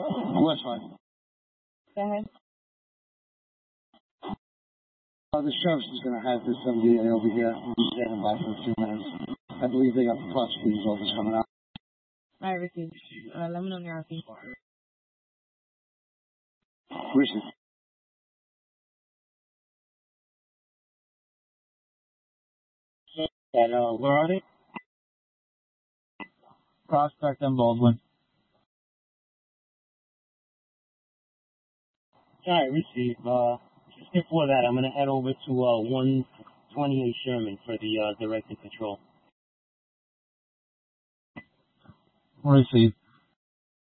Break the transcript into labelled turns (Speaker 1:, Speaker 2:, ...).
Speaker 1: What's fine?
Speaker 2: Go ahead.
Speaker 1: The sheriff's is going to have this somebody over here. He's standing by for a few minutes. I believe they got the prosecutor's office coming out.
Speaker 2: All right, Ricky. Let me know when you're ready.
Speaker 1: Ricky. And, where are they?
Speaker 3: Prospect and Baldwin.
Speaker 4: All right, receive. Just before that, I'm going to head over to 128 Sherman for the directed patrol.
Speaker 3: Receive.